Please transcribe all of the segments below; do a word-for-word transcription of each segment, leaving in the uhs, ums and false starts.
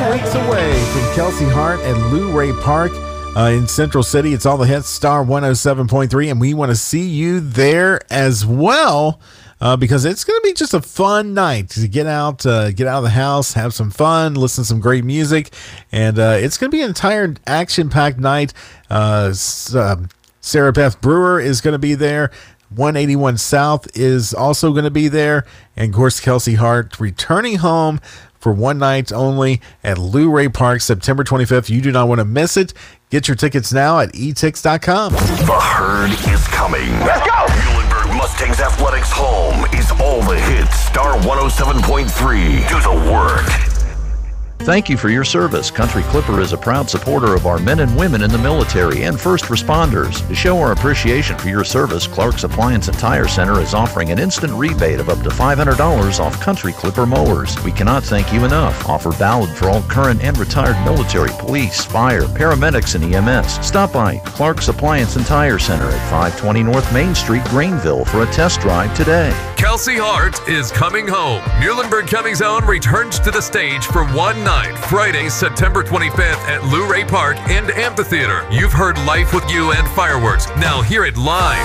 weeks away from Kelsey Hart at Lou Ray Park uh, in Central City. It's All the Hits, Star one oh seven point three, and we want to see you there as well. Uh, because it's going to be just a fun night to get out, uh, get out of the house, have some fun, listen to some great music, and uh, it's going to be an entire action-packed night. Uh, uh, Sarah Beth Brewer is going to be there. one eighty-one South is also going to be there, and of course Kelsey Hart returning home for one night only at Lou Ray Park, September twenty-fifth. You do not want to miss it. Get your tickets now at e tix dot com. The herd is coming. Let's go! Muhlenberg Mustangs Athletics home is All the Hits, Star one oh seven point three. Do the work. Thank you for your service. Country Clipper is a proud supporter of our men and women in the military and first responders. To show our appreciation for your service, Clark's Appliance and Tire Center is offering an instant rebate of up to five hundred dollars off Country Clipper mowers. We cannot thank you enough. Offer valid for all current and retired military, police, fire, paramedics, and E M S. Stop by Clark's Appliance and Tire Center at five twenty North Main Street, Greenville for a test drive today. Kelsey Hart is coming home. Muhlenberg County's own returns to the stage for one night, Friday, September twenty-fifth at Lou Ray Park and Amphitheater. You've heard Life with You and Fireworks. Now hear it live.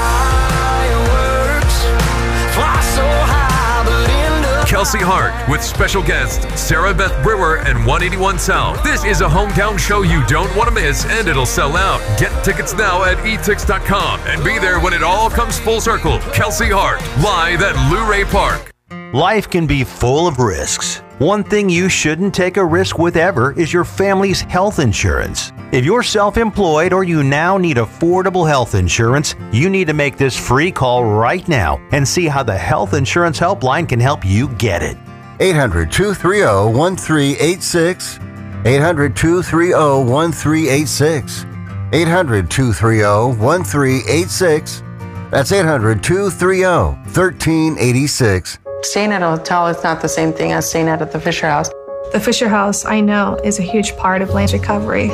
Fireworks fly so high, but end up Kelsey Hart with special guests Sarah Beth Brewer and one eighty-one South. This is a hometown show you don't want to miss, and it'll sell out. Get tickets now at e tix dot com and be there when it all comes full circle. Kelsey Hart, live at Lou Ray Park. Life can be full of risks. One thing you shouldn't take a risk with ever is your family's health insurance. If you're self-employed or you now need affordable health insurance, you need to make this free call right now and see how the Health Insurance Helpline can help you get it. eight hundred, two three zero, one three eight six. eight hundred, two three zero, one three eight six. eight hundred, two three zero, one three eight six. That's eight hundred, two three zero, one three eight six. Staying at a hotel is not the same thing as staying at the Fisher House. The Fisher House, I know, is a huge part of Lane's recovery.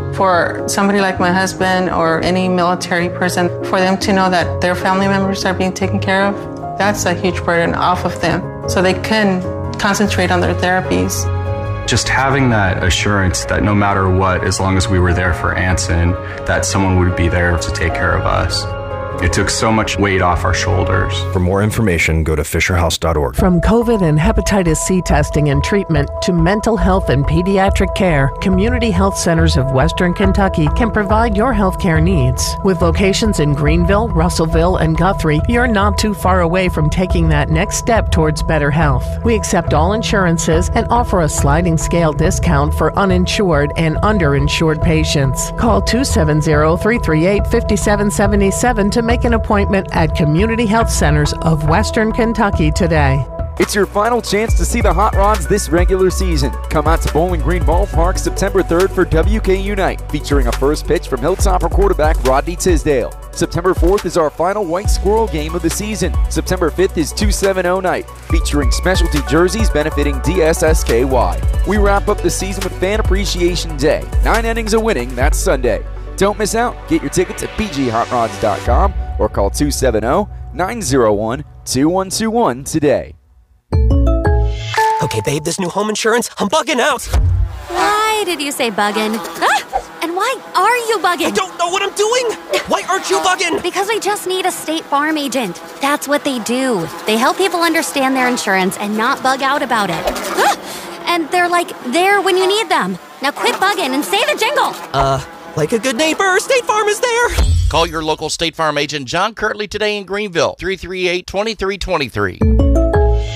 For somebody like my husband or any military person, for them to know that their family members are being taken care of, that's a huge burden off of them, so they can concentrate on their therapies. Just having that assurance that no matter what, as long as we were there for Anson, that someone would be there to take care of us. It took so much weight off our shoulders. For more information, go to fisher house dot org. From COVID and hepatitis C testing and treatment to mental health and pediatric care, Community Health Centers of Western Kentucky can provide your health care needs. With locations in Greenville, Russellville, and Guthrie, you're not too far away from taking that next step towards better health. We accept all insurances and offer a sliding scale discount for uninsured and underinsured patients. Call two seven zero, three three eight, five seven seven seven to make an appointment at Community Health Centers of Western Kentucky today. It's your final chance to see the Hot Rods this regular season. Come out to Bowling Green Ballpark September third for W K Unite, featuring a first pitch from Hilltopper quarterback Rodney Tisdale. September fourth is our final White Squirrel game of the season. September fifth is two seventy night, featuring specialty jerseys benefiting D S S K Y. We wrap up the season with Fan Appreciation Day. Nine innings of winning, that's Sunday. Don't miss out. Get your tickets at b g hot rods dot com or call two seven zero, nine zero one, two one two one today. Okay, babe, this new home insurance, I'm bugging out. Why did you say bugging? Ah! And why are you bugging? I don't know what I'm doing. Why aren't you bugging? Because we just need a State Farm agent. That's what they do. They help people understand their insurance and not bug out about it. Ah! And they're like there when you need them. Now quit bugging and say the jingle. Uh... Like a good neighbor, State Farm is there. Call your local State Farm agent, John Kirtley, today in Greenville, three three eight, two three two three.